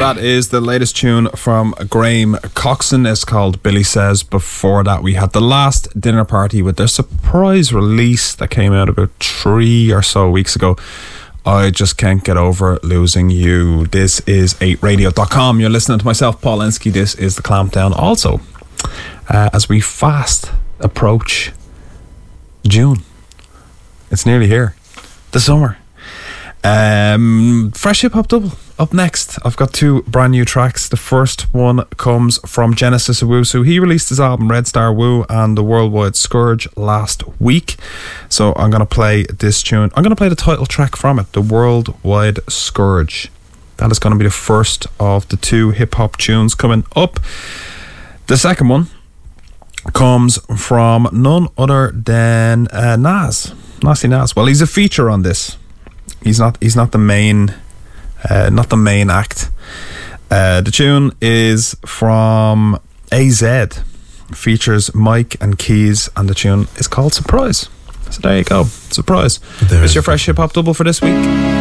That is the latest tune from Graham Coxon. It's called Billy Says. Before that, we had The Last Dinner Party with their surprise release that came out about 3 or so weeks ago. I Just Can't Get Over Losing You. This is 8radio.com. You're listening to myself, Paul Linsky. This is The Clampdown. Also, as we fast approach June, it's nearly here. The summer. Fresh Hip Hop Double up next. I've got 2 brand new tracks. The first one comes from Genesis Owusu. He released his album Red Star Woo and the Worldwide Scourge last week. So I'm going to play this tune. I'm going to play the title track from it, The Worldwide Scourge. That is going to be the first of the 2 hip hop tunes coming up. The second one comes from none other than Nas. Nasty Nas. Well, he's a feature on this. He's not the main act. The tune is from AZ, features Mike and Keys, and the tune is called Surprise. So there you go, Surprise. It's your Fresh Hip Hop Double for this week.